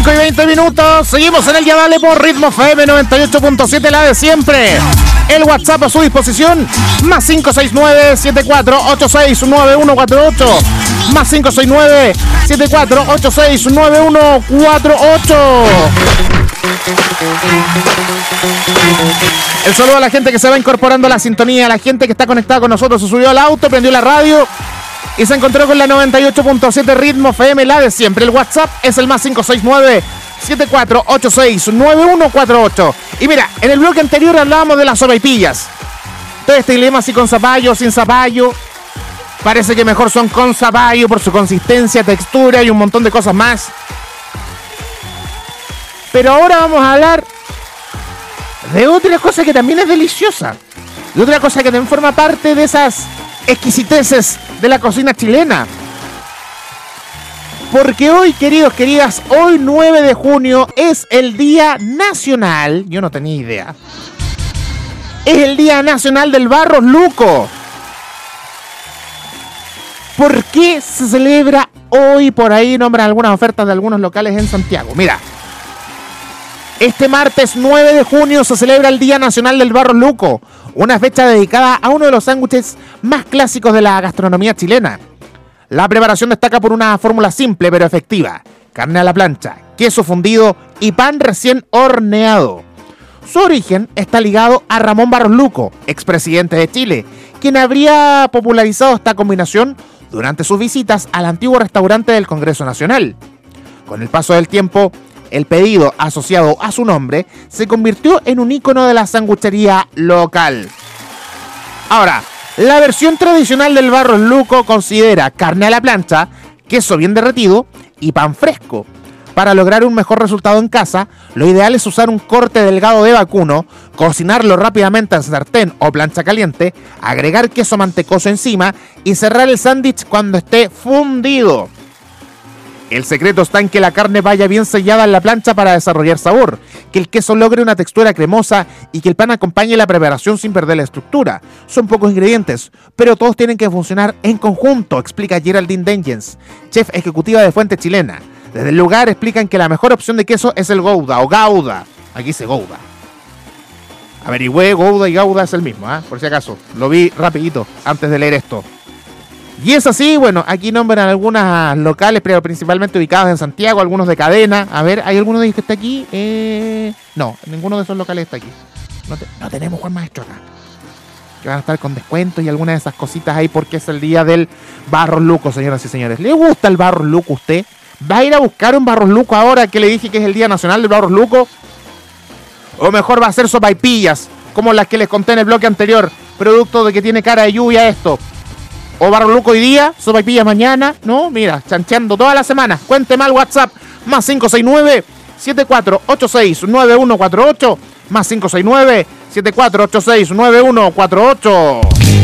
5:20. Seguimos en el Ya Dale por Ritmo FM 98.7, la de siempre. El WhatsApp a su disposición, más 569-7486-9148. Más 569-7486-9148. El saludo a la gente que se va incorporando a la sintonía, a la gente que está conectada con nosotros, se subió al auto, prendió la radio y se encontró con la 98.7 Ritmo FM, la de siempre. El WhatsApp es el más 569-7486-9148. Y mira, en el bloque anterior hablábamos de las sopaipillas. Todo este dilema si con zapallo o sin zapallo. Parece que mejor son con zapallo por su consistencia, textura y un montón de cosas más. Pero ahora vamos a hablar de otra cosa que también es deliciosa. De otra cosa que también forma parte de esas exquisiteces de la cocina chilena. Porque hoy, queridos, queridas, hoy 9 de junio es el Día Nacional, yo no tenía idea, es el Día Nacional del Barros Luco. ¿Por qué se celebra hoy? Por ahí nombran algunas ofertas de algunos locales en Santiago. Mira, este martes 9 de junio se celebra el Día Nacional del Barros Luco, una fecha dedicada a uno de los sándwiches más clásicos de la gastronomía chilena. La preparación destaca por una fórmula simple pero efectiva: carne a la plancha, queso fundido y pan recién horneado. Su origen está ligado a Ramón Barros Luco, expresidente de Chile, quien habría popularizado esta combinación durante sus visitas al antiguo restaurante del Congreso Nacional. Con el paso del tiempo, el pedido asociado a su nombre se convirtió en un ícono de la sanguchería local. Ahora, la versión tradicional del Barros Luco considera carne a la plancha, queso bien derretido y pan fresco. Para lograr un mejor resultado en casa, lo ideal es usar un corte delgado de vacuno, cocinarlo rápidamente en sartén o plancha caliente, agregar queso mantecoso encima y cerrar el sándwich cuando esté fundido. El secreto está en que la carne vaya bien sellada en la plancha para desarrollar sabor, que el queso logre una textura cremosa y que el pan acompañe la preparación sin perder la estructura. Son pocos ingredientes, pero todos tienen que funcionar en conjunto, explica Geraldine Dengens, chef ejecutiva de Fuente Chilena. Desde el lugar explican que la mejor opción de queso es el Gouda o Gouda. Aquí dice Gouda. Averigüé, Gouda y Gouda es el mismo, por si acaso. Lo vi rapidito antes de leer esto. Y es así, bueno, aquí nombran algunos locales, pero principalmente ubicados en Santiago, algunos de cadena. A ver, ¿hay alguno de ellos que está aquí? No, ninguno de esos locales está aquí. No tenemos Juan Maestro acá. Que van a estar con descuentos y algunas de esas cositas ahí porque es el día del Barros Luco, señoras y señores. ¿Le gusta el Barros Luco a usted? ¿Va a ir a buscar un Barros Luco ahora que le dije que es el Día Nacional del Barros Luco? ¿O mejor va a hacer sopaipillas, como las que les conté en el bloque anterior, producto de que tiene cara de lluvia esto? ¿O Barros Luco hoy día, sopaipillas mañana? No, mira, chancheando toda la semana. Cuénteme al WhatsApp, más 569-7486-9148, más 569-7486-9148.